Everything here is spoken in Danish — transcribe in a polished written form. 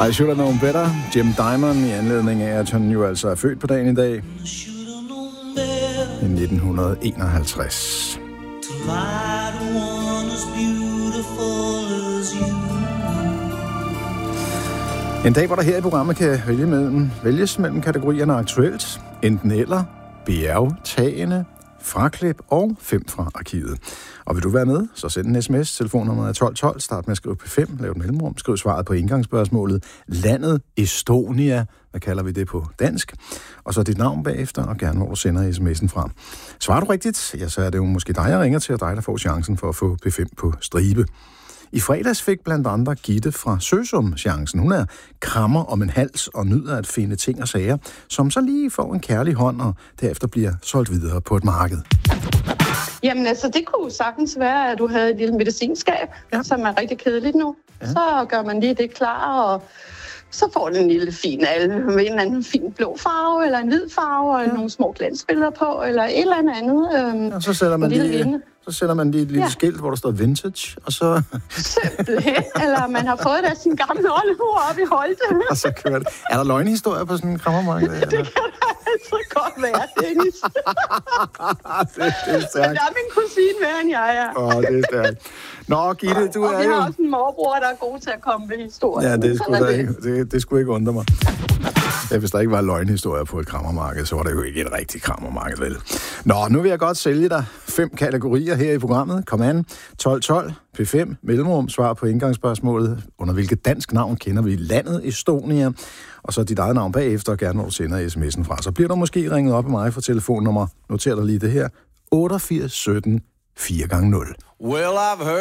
I should have known better. Jim Diamond i anledning af, at han jo altså er født på dagen i dag. I 1951. En dag, hvor der her i programmet kan vælges mellem kategorierne aktuelt, enten eller, bjergtagende, fraklip og 5 fra arkivet. Og vil du være med, så send en sms. Telefonnummeret er 1212. Start med at skrive P5. Lav et mellemrum. Skriv svaret på indgangsspørgsmålet. Landet Estonia. Hvad kalder vi det på dansk? Og så dit navn bagefter, og gerne hvor du sender sms'en fra. Svarer du rigtigt, ja, så er det jo måske dig, jeg ringer til, og dig, der får chancen for at få P5 på stribe. I fredags fik blandt andre Gitte fra Søsum chancen. Hun er krammer om en hals og nyder at finde ting og sager, som så lige får en kærlig hånd og derefter bliver solgt videre på et marked. Jamen altså, det kunne sagtens være, at du havde et lille medicinskab, som er rigtig kedeligt nu. Ja. Så gør man lige det klar, og så får du en lille fin alve med en eller anden fin blå farve, eller en hvid farve, og nogle små glansbilleder på, eller et eller andet. Og så sætter man lige et lille skilt, hvor der står vintage, og så... Simpelthen. Eller man har fået det af sin gamle oldemor op i Holte. Og så kører det. Er der løgnhistorier på sådan en krammermarked? Det kan der altså godt være, Dennis. det er stærkt. Men der er min kusine mere, end jeg er. Det er stærkt. Nå, Gitte, du er jo... Og vi har også en morbror, der er god til at komme med historier. Ja, det skulle ikke undre mig. Ja, hvis der ikke var løgnhistorier på et krammermarked, så var det jo ikke et rigtigt krammermarked, vel? Nå, nu vil jeg godt sælge dig 5 kategorier her i programmet. Kom an. 1212, P5, mellemrum, svar på indgangsspørgsmålet. Under hvilket dansk navn kender vi landet Estonia? Og så dit eget navn bagefter, og gerne hvor du sender sms'en fra. Så bliver du måske ringet op af mig for telefonnummer. Noter dig lige det her. 88 17 4x0. Well, I've heard